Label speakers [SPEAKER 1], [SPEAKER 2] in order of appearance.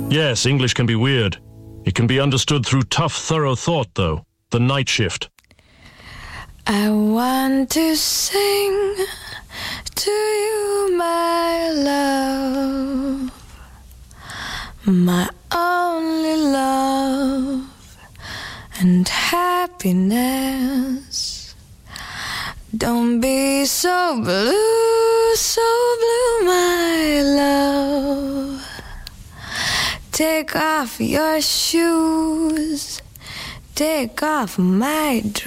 [SPEAKER 1] Yes, English can be weird. It can be understood through tough, thorough thought, though. The Night Shift.
[SPEAKER 2] I want to sing to you, my love, my only love and happiness. Don't be so blue, my love. Take off your shoes, take off my dress.